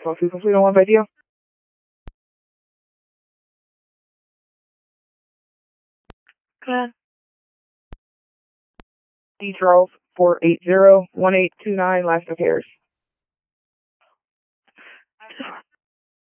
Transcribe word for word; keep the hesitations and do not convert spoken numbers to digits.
Saucy complete on one video. Come D Charles four eight zero one eight two nine last repairs.